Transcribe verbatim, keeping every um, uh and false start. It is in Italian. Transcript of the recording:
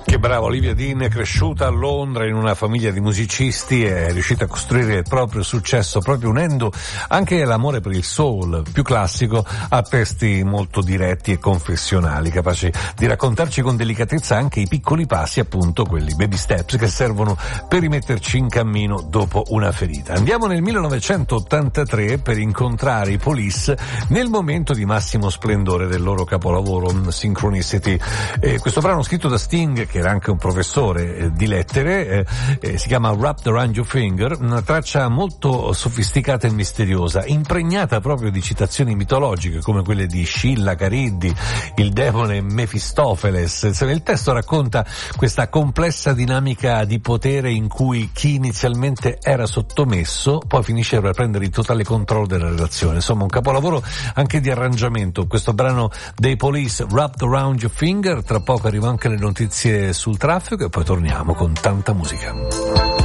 Che brava Olivia Dean, cresciuta a Londra in una famiglia di musicisti, è riuscita a costruire il proprio successo proprio unendo anche l'amore per il soul più classico a testi molto diretti e confessionali, capaci di raccontarci con delicatezza anche i piccoli passi, appunto quelli baby steps che servono per rimetterci in cammino dopo una ferita. Andiamo nel millenovecentottantatré per incontrare i Police nel momento di massimo splendore del loro capolavoro Synchronicity. Eh, questo brano scritto da Sting, che era anche un professore eh, di lettere, eh, eh, si chiama Wrapped Around Your Finger, una traccia molto sofisticata e misteriosa, impregnata proprio di citazioni mitologiche come quelle di Scilla, Cariddi, il demone Mefistofeles. Il testo racconta questa complessa dinamica di potere in cui chi inizialmente era sottomesso poi finisce per prendere il totale controllo della relazione. Insomma, un capolavoro anche di arrangiamento. Questo brano dei Police, Wrapped Around Your Finger. Tra poco arrivano anche le notizie sul traffico e poi torniamo con tanta musica.